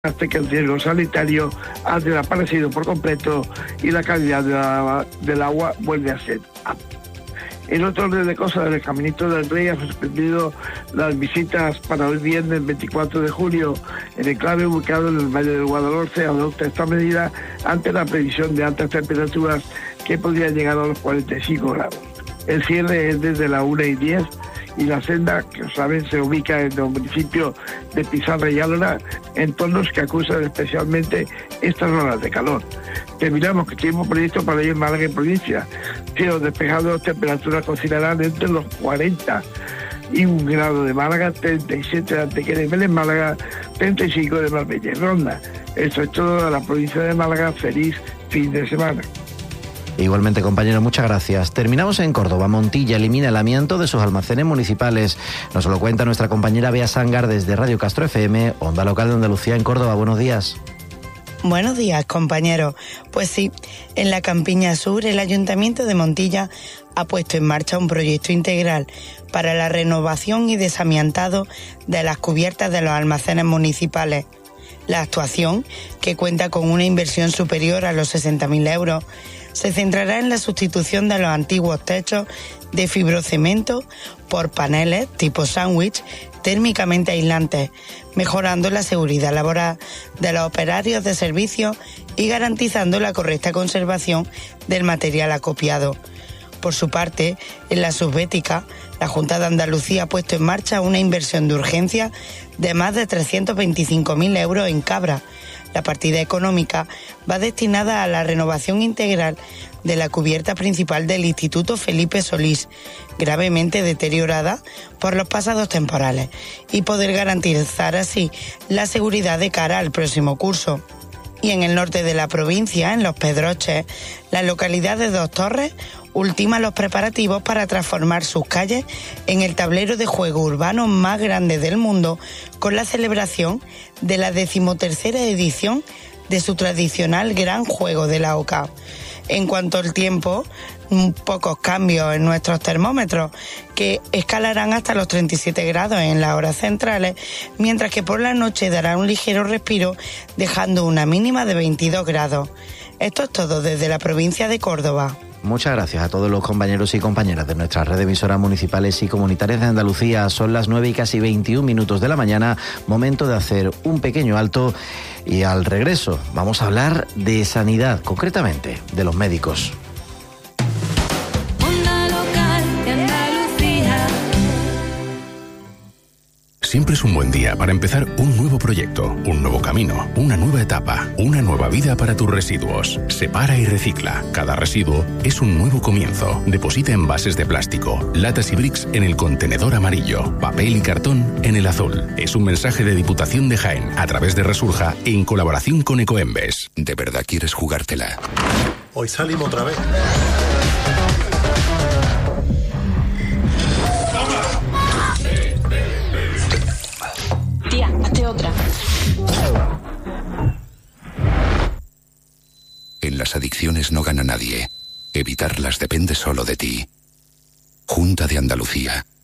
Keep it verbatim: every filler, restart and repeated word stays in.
hasta que el riesgo sanitario ha desaparecido por completo y la calidad de la, del agua vuelve a ser apta. En otro orden de cosas, el Caminito del Rey ha suspendido las visitas para el viernes veinticuatro de julio. El enclave ubicado en el Valle del Guadalhorce adopta esta medida ante la previsión de altas temperaturas que podrían llegar a los cuarenta y cinco grados. El cierre es desde la una y diez y la senda, que saben, se ubica en el municipio de Pizarra y Álora, entornos que acusan especialmente estas horas de calor. Terminamos con tiempo previsto para ir en Málaga y provincia. Cielos despejados, temperaturas considerarán entre los cuarenta y un grado de Málaga, treinta y siete de Antequera y Vélez, Málaga, treinta y cinco de Marbella y Ronda. Eso es todo de la provincia de Málaga. Feliz fin de semana. Igualmente, compañero, muchas gracias. Terminamos en Córdoba. Montilla elimina el amianto de sus almacenes municipales. Nos lo cuenta nuestra compañera Bea Sangar desde Radio Castro F M, Onda Local de Andalucía en Córdoba. Buenos días. Buenos días, compañeros. Pues sí, en la Campiña Sur, el Ayuntamiento de Montilla ha puesto en marcha un proyecto integral para la renovación y desamiantado de las cubiertas de los almacenes municipales. La actuación, que cuenta con una inversión superior a los sesenta mil euros, se centrará en la sustitución de los antiguos techos de fibrocemento por paneles tipo sándwich térmicamente aislantes, mejorando la seguridad laboral de los operarios de servicio y garantizando la correcta conservación del material acopiado. Por su parte, en la subbética, la Junta de Andalucía ha puesto en marcha una inversión de urgencia de más de trescientos veinticinco mil euros en Cabra. La partida económica va destinada a la renovación integral de la cubierta principal del Instituto Felipe Solís, gravemente deteriorada por los pasados temporales, y poder garantizar así la seguridad de cara al próximo curso. Y en el norte de la provincia, en Los Pedroches, la localidad de Dos Torres ultima los preparativos para transformar sus calles en el tablero de juego urbano más grande del mundo, con la celebración de la decimotercera edición de su tradicional Gran Juego de la Oca. En cuanto al tiempo, pocos cambios en nuestros termómetros, que escalarán hasta los treinta y siete grados en las horas centrales, mientras que por la noche dará un ligero respiro, dejando una mínima de veintidós grados. Esto es todo desde la provincia de Córdoba. Muchas gracias a todos los compañeros y compañeras de nuestra red de emisoras municipales y comunitarias de Andalucía. Son las nueve y casi veintiún minutos de la mañana, momento de hacer un pequeño alto y al regreso vamos a hablar de sanidad, concretamente de los médicos. Siempre es un buen día para empezar un nuevo proyecto, un nuevo camino, una nueva etapa, una nueva vida para tus residuos. Separa y recicla. Cada residuo es un nuevo comienzo. Deposita envases de plástico, latas y bricks en el contenedor amarillo, papel y cartón en el azul. Es un mensaje de Diputación de Jaén a través de Resurja en colaboración con Ecoembes. ¿De verdad quieres jugártela? Hoy salimos otra vez. Tía, hazte otra. En las adicciones no gana nadie. Evitarlas depende solo de ti. Junta de Andalucía.